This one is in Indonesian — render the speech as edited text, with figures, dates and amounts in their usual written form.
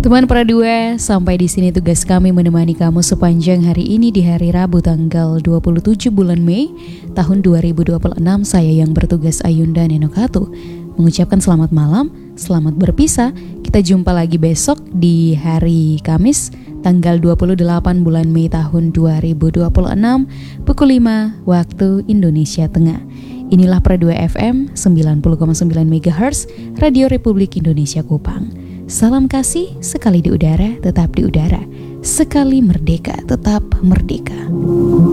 Teman Pradua, sampai di sini tugas kami menemani kamu sepanjang hari ini di hari Rabu tanggal 27 bulan Mei tahun 2026. Saya yang bertugas Ayunda Nenokatu mengucapkan selamat malam, selamat berpisah. Kita jumpa lagi besok di hari Kamis tanggal 28 bulan Mei tahun 2026 pukul 5 waktu Indonesia Tengah. Inilah Pradua FM 90,9 MHz Radio Republik Indonesia Kupang. Salam kasih, sekali di udara tetap di udara, sekali merdeka tetap merdeka.